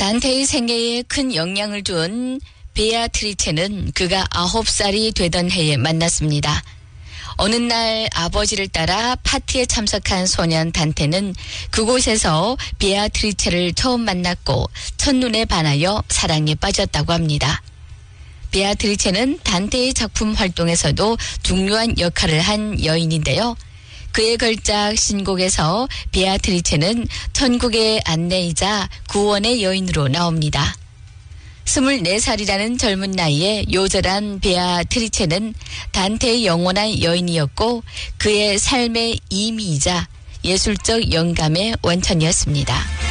단테의 생애에 큰 영향을 준 베아트리체는 그가 9살이 되던 해에 만났습니다. 어느 날 아버지를 따라 파티에 참석한 소년 단테는 그곳에서 베아트리체를 처음 만났고 첫눈에 반하여 사랑에 빠졌다고 합니다. 베아트리체는 단테의 작품 활동에서도 중요한 역할을 한 여인인데요. 그의 걸작 신곡에서 베아트리체는 천국의 안내이자 구원의 여인으로 나옵니다. 24살이라는 젊은 나이에 요절한 베아트리체는 단테의 영원한 여인이었고 그의 삶의 임의이자 예술적 영감의 원천이었습니다.